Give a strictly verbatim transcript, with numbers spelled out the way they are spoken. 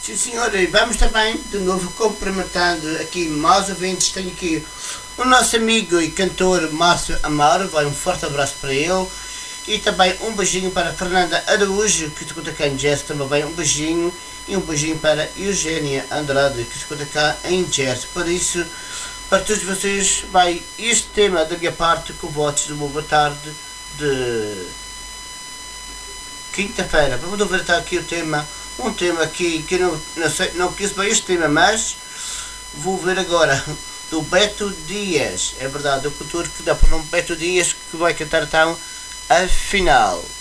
Sim senhor, e vamos também de novo cumprimentando aqui mais ouvintes. Tenho aqui o nosso amigo e cantor Márcio Amaro, vai um forte abraço para ele. E também um beijinho para Fernanda Araújo, que se conta cá em Jazz, também vai um beijinho. E um beijinho para Eugénia Andrade, que se conta cá em Jazz. Por isso, para todos vocês, vai este tema da minha parte, com votos de uma boa tarde de quinta-feira. Vamos ouvir aqui o tema, um tema aqui que eu não, não, sei, não conheço bem este tema, mas vou ver agora, do Beto Dias. É verdade, o cantor que dá para o nome Beto Dias, que vai cantar então a final.